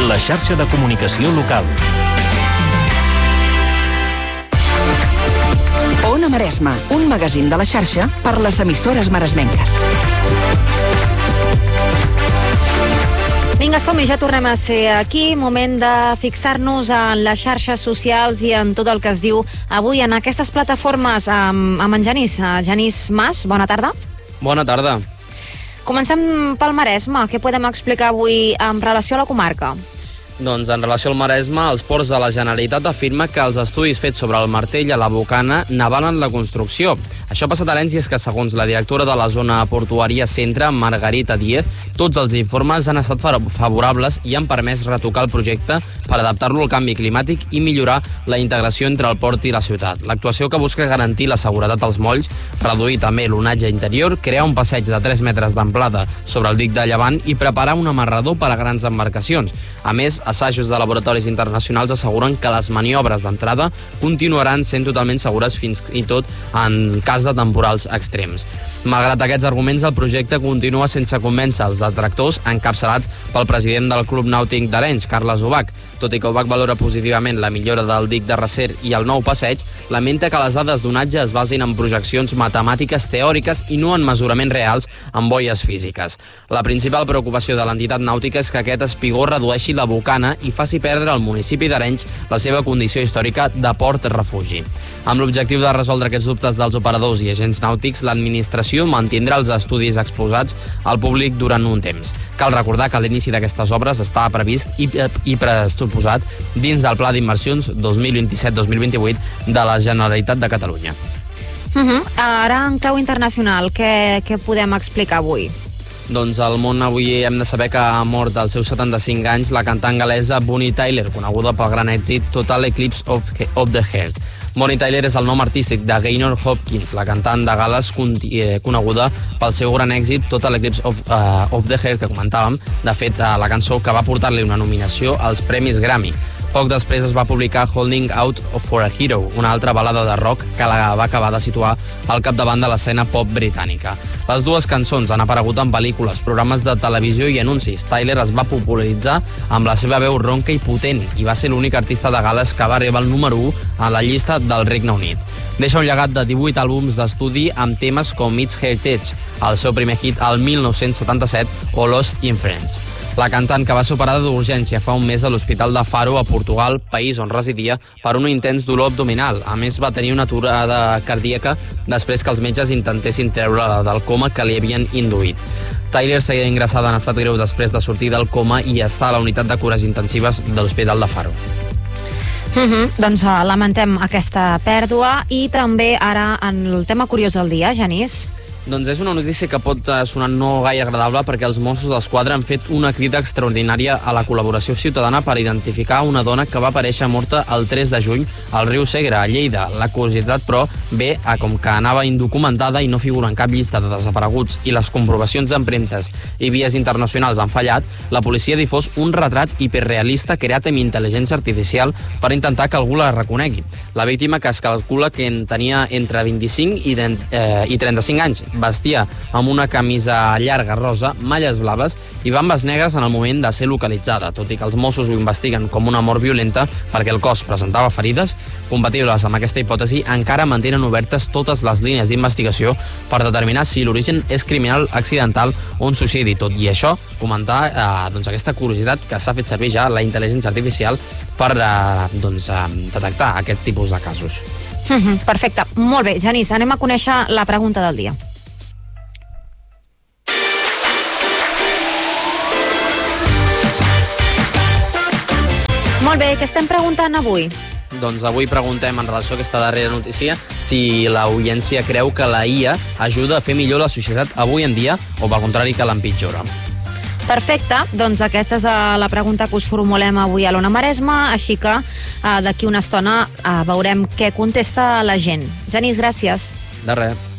la xarxa de comunicació local. Ona Maresma, un magazín de la xarxa per les emissores maresmenques. Vinga, som-hi, ja tornem a ser aquí. Moment de fixar-nos en les xarxes socials i en tot el que es diu avui en aquestes plataformes amb en Genís. Genís Mas, bona tarda. Bona tarda. Comencem pel Maresme. Què podem explicar avui en relació a la comarca? Doncs en relació al Maresme, els ports de la Generalitat afirma que els estudis fets sobre el martell a la Bocana n'avalen la construcció. Això ha passat a l'Ens i és que, segons la directora de la zona portuària Centre, Margarita Díez, tots els informes han estat favorables i han permès retocar el projecte per adaptar-lo al canvi climàtic i millorar la integració entre el port i la ciutat. L'actuació, que busca garantir la seguretat als molls, reduir també l'onatge interior, crear un passeig de 3 metres d'amplada sobre el dic de Llevant i preparar un amarrador per a grans embarcacions. A més, assajos de laboratoris internacionals asseguren que les maniobres d'entrada continuaran sent totalment segures fins i tot en cas de temporals extrems. Malgrat aquests arguments, el projecte continua sense convèncer els detractors encapçalats pel president del Club Nàutic d'Arenys, Carles Ubach. Tot i que Ubach valora positivament la millora del dic de Recer i el nou passeig, lamenta que les dades d'onatge es basin en projeccions matemàtiques teòriques i no en mesuraments reals amb boies físiques. La principal preocupació de l'entitat nàutica és que aquest espigó redueixi la Bocana i faci perdre al municipi d'Arenys la seva condició històrica de port-refugi. Amb l'objectiu de resoldre aquests dubtes dels operadors i agents nàutics, l'administració mantindrà els estudis exposats al públic durant un temps. Cal recordar que l'inici d'aquestes obres està previst i pressuposat dins del Pla d'Inversions 2027-2028 de la Generalitat de Catalunya. Ara, en clau internacional, què podem explicar avui? Doncs al món avui hem de saber que ha mort als seus 75 anys la cantant gal·lesa Bonnie Tyler, coneguda pel gran èxit Total Eclipse of the Heart. Bonnie Tyler és el nom artístic de Gaynor Hopkins, la cantant de Gal·les coneguda pel seu gran èxit Total Eclipse of the Heart, que comentàvem, de fet, la cançó que va portar-li una nominació als Premis Grammy. Poc després es va publicar Holding Out for a Hero, una altra balada de rock que la va acabar de situar al capdavant de l'escena pop britànica. Les dues cançons han aparegut en pel·lícules, programes de televisió i anuncis. Tyler es va popularitzar amb la seva veu ronca i potent i va ser l'únic artista de Gal·les que va arribar al número 1 a la llista del Regne Unit. Deixa un llegat de 18 àlbums d'estudi amb temes com It's Heritage, el seu primer hit al 1977, o Lost in France. La cantant, que va ser operada d'urgència fa un mes a l'Hospital de Faro, a Portugal, país on residia, per un intens dolor abdominal. A més, va tenir una aturada cardíaca després que els metges intentessin treure-la del coma que li havien induït. Tyler seguia ingressada en estat greu després de sortir del coma i està a la unitat de cures intensives de l'Hospital de Faro. Doncs lamentem aquesta pèrdua. I també ara en el tema curiós del dia, Genís. Doncs és una notícia que pot sonar no gaire agradable perquè els Mossos d'Esquadra han fet una crida extraordinària a la col·laboració ciutadana per identificar una dona que va aparèixer morta el 3 de juny al riu Segre, a Lleida. La curiositat, però, ve a com que anava indocumentada i no figura en cap llista de desapareguts i les comprovacions d'empremtes i vies internacionals han fallat, la policia ha difós un retrat hiperrealista creat amb intel·ligència artificial per intentar que algú la reconegui. La víctima, que es calcula que en tenia entre 25 i 35 anys, vestia amb una camisa llarga rosa, malles blaves i bambes negres en el moment de ser localitzada. Tot i que els Mossos ho investiguen com una mort violenta perquè el cos presentava ferides compatibles amb aquesta hipòtesi, encara mantenen obertes totes les línies d'investigació per determinar si l'origen és criminal, accidental o un suïcidi. Tot i això, comentar aquesta curiositat que s'ha fet servir ja la intel·ligència artificial per detectar aquest tipus de casos. Perfecte. Molt bé, Genís, anem a conèixer la pregunta del dia. Molt bé, què estem preguntant avui? Doncs avui preguntem, en relació a aquesta darrera notícia, si l'audiència creu que la IA ajuda a fer millor la societat avui en dia o, pel contrari, que l'empitjora. Perfecte, doncs aquesta és la pregunta que us formulem avui a l'Ona Maresma, així que d'aquí una estona veurem què contesta la gent. Genís, gràcies. De res.